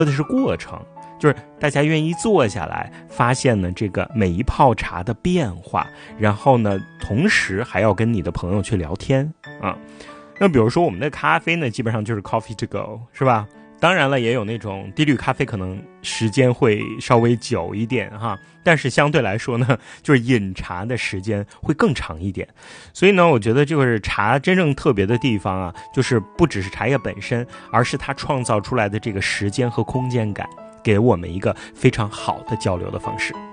的是过程，就是大家愿意坐下来，发现呢这个每一泡茶的变化，然后呢同时还要跟你的朋友去聊天啊。那比如说我们的咖啡呢，基本上就是 coffee to go， 是吧？当然了，也有那种低滤咖啡，可能时间会稍微久一点哈，但是相对来说呢，就是饮茶的时间会更长一点。所以呢，我觉得就是茶真正特别的地方啊，就是不只是茶叶本身，而是它创造出来的这个时间和空间感，给我们一个非常好的交流的方式。